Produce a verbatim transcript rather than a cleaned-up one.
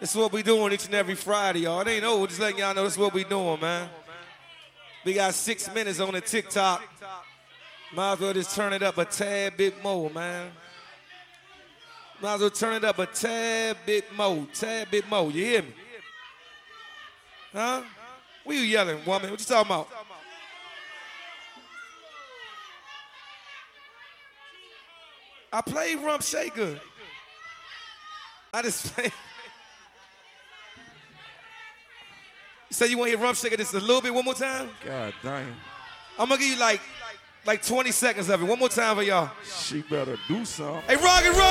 This is what we doing each and every Friday, y'all. It ain't over, just letting y'all know this is what we doing, man. We got six minutes on the TikTok. Might as well just turn it up a tad bit more, man. Might as well turn it up a tad bit more, tad bit more. You hear me? Huh? What you yelling, woman? What you talking about? I played Rump Shaker. I just played. You say you want to hear Rump Shaker just a little bit one more time? God damn. I'm going to give you like, like twenty seconds of it. One more time for y'all. She better do something. Hey, rock and roll!